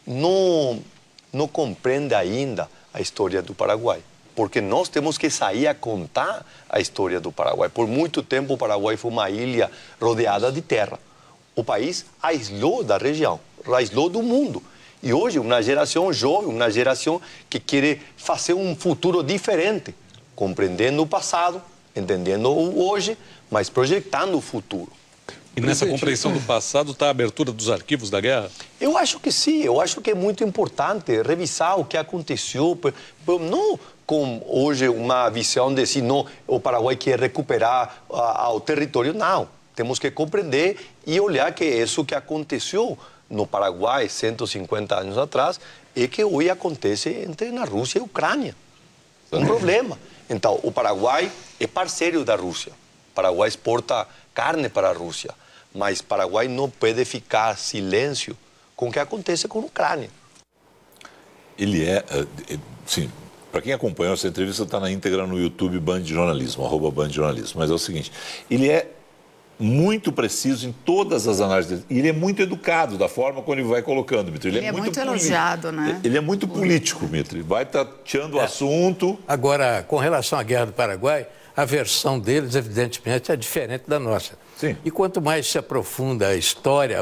não compreende ainda a história do Paraguai, porque nós temos que sair a contar a história do Paraguai. Por muito tempo, o Paraguai foi uma ilha rodeada de terra. O país aislou da região, aislou do mundo. E hoje, uma geração jovem, uma geração que quer fazer um futuro diferente, compreendendo o passado, entendendo o hoje, mas projetando o futuro. E nessa compreensão do passado está a abertura dos arquivos da guerra? Eu acho que sim, eu acho que é muito importante revisar o que aconteceu, não com hoje uma visão de se não, o Paraguai quer recuperar o território, não. Temos que compreender e olhar que isso que aconteceu no Paraguai 150 anos atrás é que hoje acontece entre a Rússia e a Ucrânia. Um problema. Então, o Paraguai é parceiro da Rússia. O Paraguai exporta carne para a Rússia. Mas o Paraguai não pode ficar silêncio com o que acontece com a Ucrânia. Ele sim, para quem acompanhou essa entrevista, está na íntegra no YouTube Band Jornalismo, @BandJornalismo. Mas é o seguinte, ele é muito preciso em todas as análises dele. E ele é muito educado da forma como ele vai colocando, Mitri. Ele é muito elogiado, né? Ele é muito político, Mitri. Vai tateando o assunto. Agora, com relação à Guerra do Paraguai, a versão deles, evidentemente, é diferente da nossa. Sim. E quanto mais se aprofunda a história,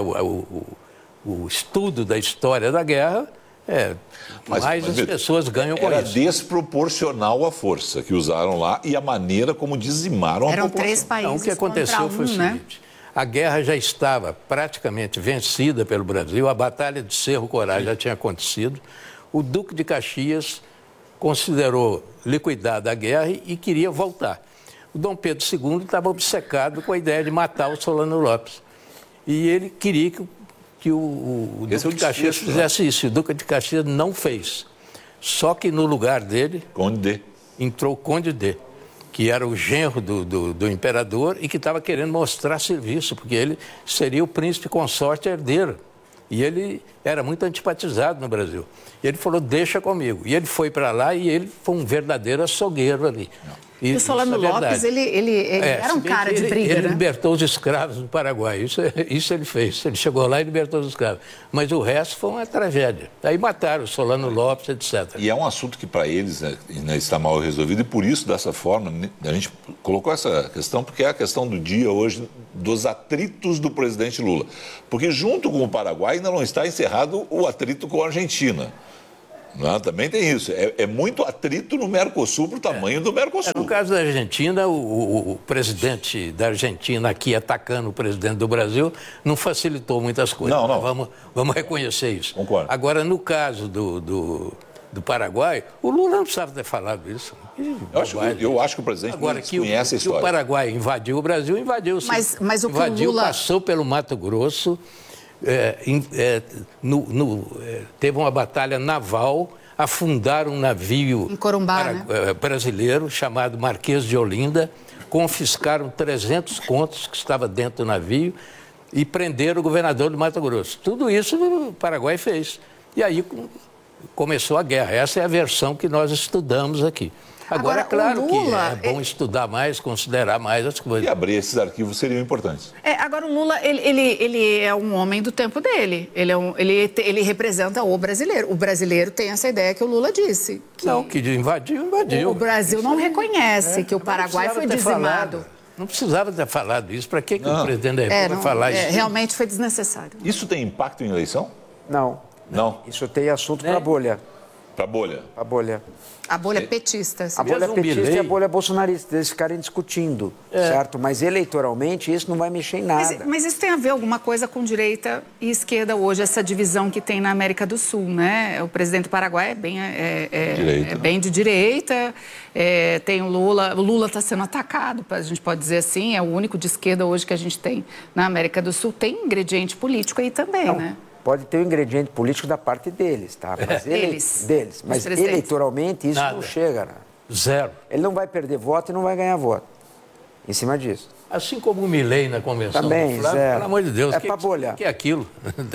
o estudo da história da guerra, mais as pessoas ganham com isso. Era desproporcional a força que usaram lá e a maneira como dizimaram a população. Eram 3 países Então, o que aconteceu foi o seguinte, a guerra já estava praticamente vencida pelo Brasil, a Batalha de Cerro Corá já tinha acontecido, o Duque de Caxias considerou liquidada a guerra e queria voltar. O Dom Pedro II estava obcecado com a ideia de matar o Solano Lopes. E ele queria que o Duque de Caxias fizesse isso. O Duque de Caxias não fez. Só que no lugar dele entrou o Conde D, que era o genro do imperador e que estava querendo mostrar serviço, porque ele seria o príncipe consorte herdeiro. E ele era muito antipatizado no Brasil. E ele falou, deixa comigo. E ele foi para lá e ele foi um verdadeiro açougueiro ali. E o Solano Lopes, ele era um cara de briga, ele né? libertou os escravos no Paraguai, isso ele fez. Ele chegou lá e libertou os escravos. Mas o resto foi uma tragédia. Aí mataram o Solano Lopes, etc. E é um assunto que para eles está mal resolvido e por isso, dessa forma, a gente colocou essa questão porque é a questão do dia hoje dos atritos do presidente Lula. Porque junto com o Paraguai ainda não está encerrado o atrito com a Argentina. Não, também tem isso. É muito atrito no Mercosul para o tamanho do Mercosul. No caso da Argentina, o presidente da Argentina aqui atacando o presidente do Brasil não facilitou muitas coisas. Não. Vamos reconhecer isso. Concordo. Agora, no caso do Paraguai, o Lula não precisava ter falado isso. Eu acho que o presidente conhece a história. Que o Paraguai invadiu o Brasil, invadiu sim. Mas o que invadiu, o Lula... passou pelo Mato Grosso... teve uma batalha naval, afundaram um navio em Corumbá, né? brasileiro chamado Marquês de Olinda, confiscaram 300 contos que estava dentro do navio e prenderam o governador do Mato Grosso. Tudo isso o Paraguai fez. E aí começou a guerra. Essa é a versão que nós estudamos aqui. Agora, claro Lula, que é bom estudar mais, considerar mais as coisas. E abrir esses arquivos seriam importantes. Agora, o Lula, ele é um homem do tempo dele. Ele representa o brasileiro. O brasileiro tem essa ideia que o Lula disse. Que invadiu. O Brasil não reconhece que o Paraguai foi dizimado. Não precisava ter falado isso. Para que o presidente da República vai falar isso? Realmente foi desnecessário. Isso tem impacto em eleição? Não. Isso tem assunto para a bolha. Para a bolha? A bolha. A bolha petista. A bolha petista e a bolha bolsonarista, eles ficarem discutindo, certo? Mas eleitoralmente isso não vai mexer em nada. Mas isso tem a ver alguma coisa com direita e esquerda hoje, essa divisão que tem na América do Sul, né? O presidente do Paraguai é bem de direita, tem o Lula está sendo atacado, a gente pode dizer assim, é o único de esquerda hoje que a gente tem na América do Sul, tem ingrediente político aí também, né? Pode ter um ingrediente político da parte deles, tá? Mas deles. Mas eleitoralmente isso não chega, né? Zero. Ele não vai perder voto e não vai ganhar voto em cima disso. Assim como o Milei na convenção. Também, do Flávio, zero. Pelo amor de Deus. Para bolhar. O que é aquilo?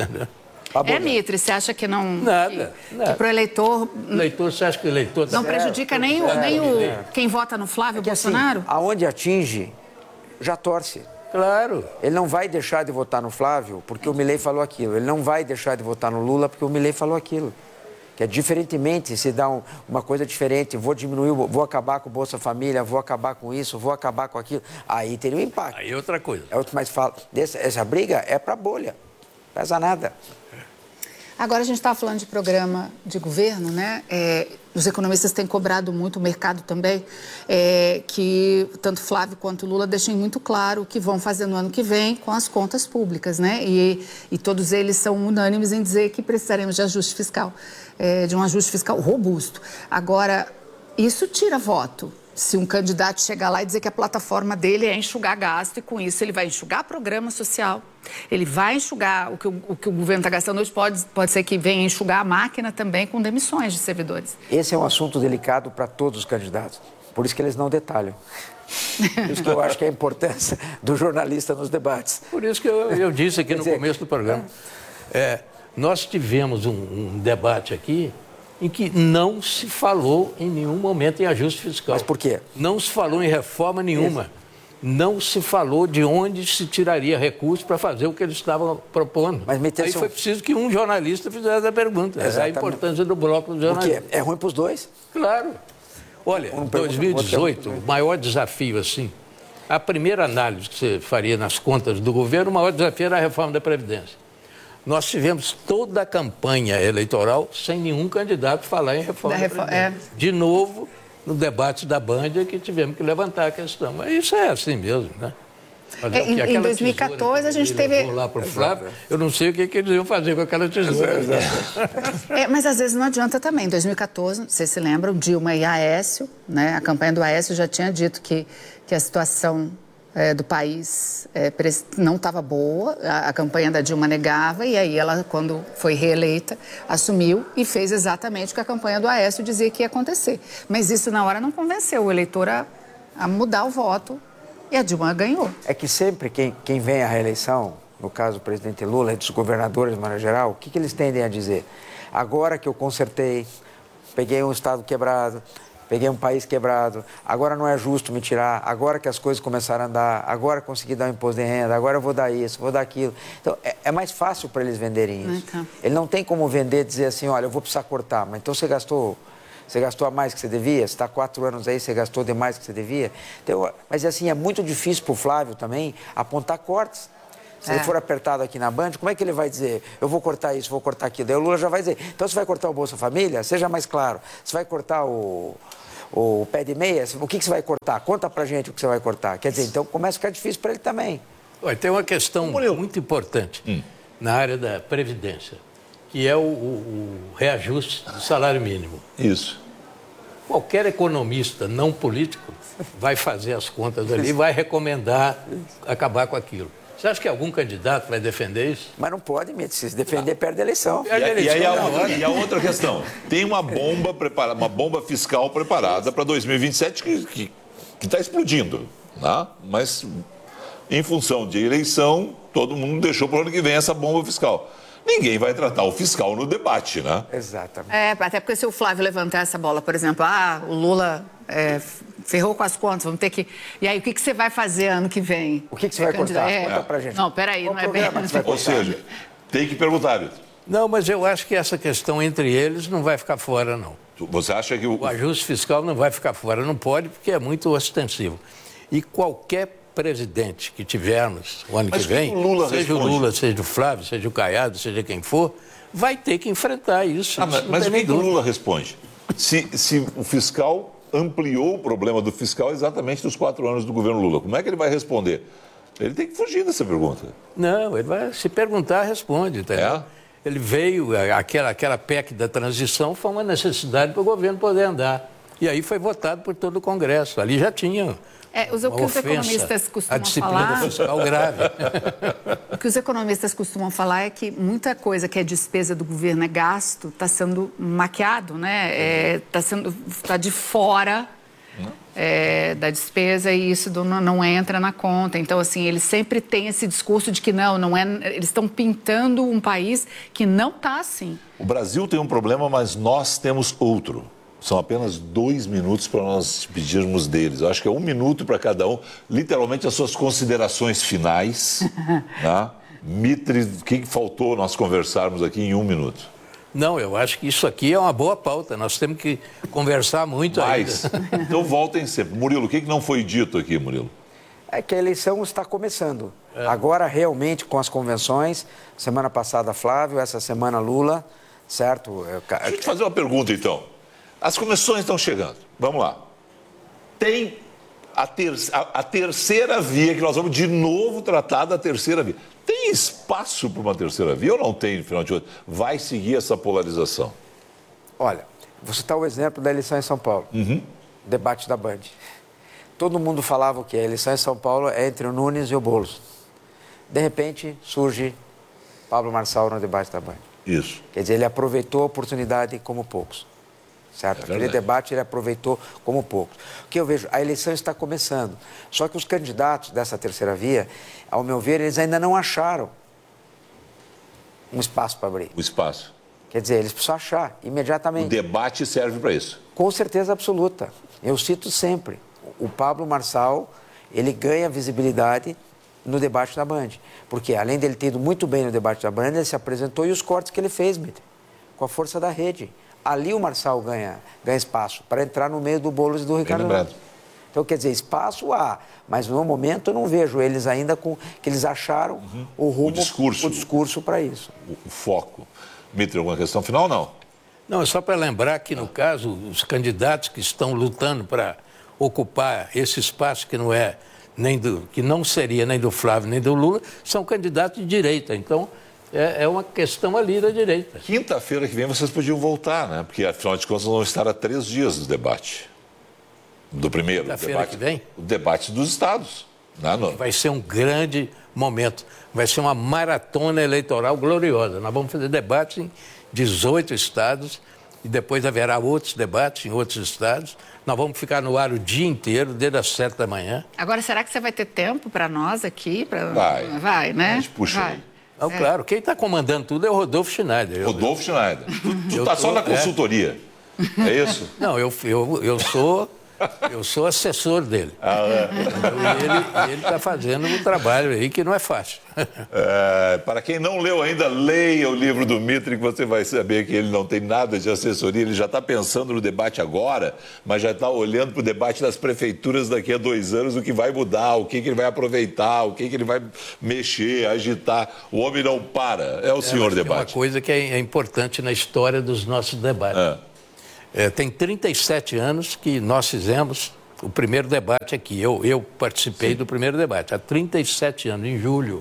Mitre, você acha que não... Nada. Que para o eleitor... Você acha que o eleitor... Não prejudica nem quem vota no Flávio Bolsonaro? Assim, aonde atinge, já torce. Claro. Ele não vai deixar de votar no Flávio porque o Milei falou aquilo. Ele não vai deixar de votar no Lula porque o Milei falou aquilo. Que é diferentemente, se dá uma coisa diferente, vou acabar com o Bolsa Família, vou acabar com isso, vou acabar com aquilo. Aí teria um impacto. Aí é outra coisa. Mas essa briga é para bolha. Não pesa nada. Agora a gente estava falando de programa de governo, né? Os economistas têm cobrado muito, o mercado também, que tanto Flávio quanto Lula deixem muito claro o que vão fazer no ano que vem com as contas públicas, né? E todos eles são unânimes em dizer que precisaremos de ajuste fiscal, de um ajuste fiscal robusto. Agora, isso tira voto. Se um candidato chegar lá e dizer que a plataforma dele é enxugar gasto e com isso ele vai enxugar programa social, ele vai enxugar o que o governo está gastando hoje, pode ser que venha enxugar a máquina também com demissões de servidores. Esse é um assunto delicado para todos os candidatos, por isso que eles não detalham. Por isso que eu acho que é a importância do jornalista nos debates. Por isso que eu disse aqui no começo do programa. Nós tivemos um debate aqui em que não se falou em nenhum momento em ajuste fiscal. Mas por quê? Não se falou em reforma nenhuma. Isso. Não se falou de onde se tiraria recursos para fazer o que eles estavam propondo. Mas aí foi preciso que um jornalista fizesse a pergunta. Essa é a importância do bloco do jornalismo. Por quê? É ruim para os dois? Claro. Olha, em 2018, o maior desafio, assim, a primeira análise que você faria nas contas do governo, o maior desafio era a reforma da Previdência. Nós tivemos toda a campanha eleitoral sem nenhum candidato falar em reforma da Previdência. De novo, no debate da Band, que tivemos que levantar a questão. Mas isso é assim mesmo, né? Em 2014 a gente teve... Lá para o Flávio, eu não sei o que eles iam fazer com aquela tesoura. Mas às vezes não adianta também. Em 2014, vocês se lembram, Dilma e Aécio, né? A campanha do Aécio já tinha dito que a situação do país não estava boa, a campanha da Dilma negava, e aí ela, quando foi reeleita, assumiu e fez exatamente o que a campanha do Aécio dizia que ia acontecer. Mas isso na hora não convenceu o eleitor a mudar o voto, e a Dilma ganhou. É que sempre quem vem à reeleição, no caso do presidente Lula e dos governadores de maneira geral, o que eles tendem a dizer? Agora que eu consertei, peguei um estado quebrado, peguei um país quebrado, agora não é justo me tirar, agora que as coisas começaram a andar, agora consegui dar um imposto de renda, agora eu vou dar isso, vou dar aquilo. Então, é mais fácil para eles venderem isso. Então. Ele não tem como vender e dizer assim, olha, eu vou precisar cortar, mas então você gastou a mais que você devia, você está 4 anos aí, você gastou demais que você devia. Então, mas assim, é muito difícil para o Flávio também apontar cortes. Se ele for apertado aqui na Band, como é que ele vai dizer, eu vou cortar isso, vou cortar aquilo? Daí o Lula já vai dizer, então você vai cortar o Bolsa Família? Seja mais claro. Você vai cortar o pé de meia? O que você vai cortar? Conta pra gente o que você vai cortar. Quer dizer, então começa a ficar difícil para ele também. Olha, tem uma questão muito importante na área da Previdência, que é o reajuste do salário mínimo. Isso. Qualquer economista não político vai fazer as contas ali e vai recomendar acabar com aquilo. Você acha que algum candidato vai defender isso? Mas não pode, se defender, perde a eleição. E aí a outra questão. Tem uma bomba preparada, uma bomba fiscal preparada para 2027 que está explodindo. Né? Mas, em função de eleição, todo mundo deixou para o ano que vem essa bomba fiscal. Ninguém vai tratar o fiscal no debate, né? Exatamente. Até porque se o Flávio levantar essa bola, por exemplo, o Lula ferrou com as contas, vamos ter que... E aí, o que você vai fazer ano que vem? O que você vai cortar? Conta pra gente. Não, peraí, não é bem... Ou seja, tem que perguntar, Vitor. Não, mas eu acho que essa questão entre eles não vai ficar fora, não. Você acha que O ajuste fiscal não vai ficar fora, não pode, porque é muito ostensivo. E qualquer presidente que tivermos o ano que vem, seja o Lula, seja o Flávio, seja o Caiado, seja quem for, vai ter que enfrentar isso. Mas o que o Lula responde? Se o fiscal ampliou o problema do fiscal exatamente dos 4 anos do governo Lula, como é que ele vai responder? Ele tem que fugir dessa pergunta. Não, ele vai se perguntar, responde. Entendeu? Ele veio, aquela PEC da transição foi uma necessidade para o governo poder andar. E aí foi votado por todo o Congresso. Ali já tinha o que os economistas costumam a disciplina falar, fiscal grave. O que os economistas costumam falar é que muita coisa que é despesa do governo é gasto, está sendo maquiado, né? Está de fora da despesa e isso não entra na conta. Então, assim, eles sempre têm esse discurso de que eles estão pintando um país que não está assim. O Brasil tem um problema, mas nós temos outro. São apenas 2 minutos para nós pedirmos deles. Eu acho que é 1 minuto para cada um. Literalmente, as suas considerações finais. Né? Mitre, o que faltou nós conversarmos aqui em 1 minuto? Não, eu acho que isso aqui é uma boa pauta. Nós temos que conversar muito ainda. Então, voltem sempre. Murilo, o que não foi dito aqui, Murilo? É que a eleição está começando. Agora, realmente, com as convenções. Semana passada, Flávio. Essa semana, Lula. Certo? Deixa eu te fazer uma pergunta, então. As convenções estão chegando. Vamos lá. Tem a terceira via, que nós vamos de novo tratar da terceira via. Tem espaço para uma terceira via ou não tem, no final de contas? Vai seguir essa polarização? Olha, vou citar o exemplo da eleição em São Paulo. Debate da Band. Todo mundo falava o quê? A eleição em São Paulo é entre o Nunes e o Boulos. De repente, surge Pablo Marçal no debate da Band. Isso. Quer dizer, ele aproveitou a oportunidade como poucos. Certo? Aquele debate ele aproveitou como poucos. O que eu vejo, a eleição está começando. Só que os candidatos dessa terceira via, ao meu ver, eles ainda não acharam um espaço para abrir. O espaço. Quer dizer, eles precisam achar imediatamente. O debate serve para isso. Com certeza absoluta. Eu cito sempre. O Pablo Marçal, ele ganha visibilidade no debate da Band. Porque, além dele ter ido muito bem no debate da Band, ele se apresentou e os cortes que ele fez, Mitre, com a força da rede. Ali o Marçal ganha espaço para entrar no meio do Boulos e do Ricardo Nunes. Então, quer dizer, espaço há, mas no momento eu não vejo eles ainda que eles acharam o rumo, o discurso para isso. O foco. Mitre, alguma questão final ou não? Não, é só para lembrar que, no caso, os candidatos que estão lutando para ocupar esse espaço que não seria nem do Flávio nem do Lula, são candidatos de direita. Então, é uma questão ali da direita. Quinta-feira que vem vocês podiam voltar, né? Porque, afinal de contas, vão estar há 3 dias do debate. Do primeiro. Quinta-feira que vem? O debate dos estados. Vai ser um grande momento. Vai ser uma maratona eleitoral gloriosa. Nós vamos fazer debates em 18 estados e depois haverá outros debates em outros estados. Nós vamos ficar no ar o dia inteiro, desde as 7 da manhã. Agora, será que você vai ter tempo para nós aqui? Vai, né? A gente puxa aí. Não, claro, quem está comandando tudo é o Rodolfo Schneider. Rodolfo Schneider. Tu está só na consultoria. É isso? Não, eu sou assessor dele. E ele está fazendo um trabalho aí que não é fácil. Para quem não leu ainda, leia o livro do Mitre, que você vai saber que ele não tem nada de assessoria, ele já está pensando no debate agora, mas já está olhando para o debate das prefeituras daqui a 2 anos, o que vai mudar, o que ele vai aproveitar, o que ele vai mexer, agitar. O homem não para, é o senhor debate. É uma coisa que é importante na história dos nossos debates. Tem 37 anos que nós fizemos o primeiro debate aqui. Eu participei do primeiro debate, há 37 anos, em julho.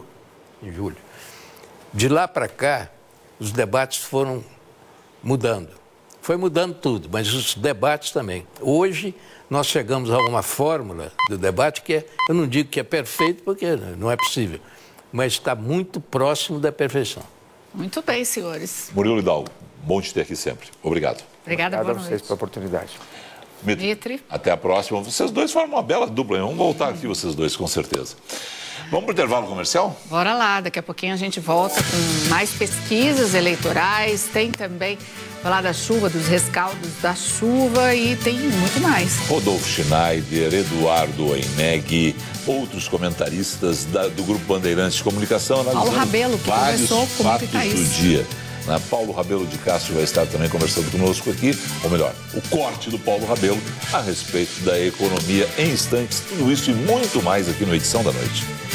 De lá para cá, os debates foram mudando. Foi mudando tudo, mas os debates também. Hoje, nós chegamos a uma fórmula do debate que eu não digo que é perfeito, porque não é possível, mas está muito próximo da perfeição. Muito bem, senhores. Murilo Hidalgo, bom te ter aqui sempre. Obrigado. Obrigada, boa noite. Obrigado a vocês pela oportunidade. Mitre. Até a próxima. Vocês dois formam uma bela dupla, hein? Vamos voltar aqui, vocês dois, com certeza. Vamos para o intervalo comercial? Bora lá, daqui a pouquinho a gente volta com mais pesquisas eleitorais, tem também falar da chuva, dos rescaldos da chuva e tem muito mais. Rodolfo Schneider, Eduardo Oineg, outros comentaristas do Grupo Bandeirantes de Comunicação. Paulo Rabelo, que conversou com o fatos do dia. Paulo Rabelo de Castro vai estar também conversando conosco aqui, ou melhor, o corte do Paulo Rabelo a respeito da economia em instantes. Tudo isso e muito mais aqui no Edição da Noite.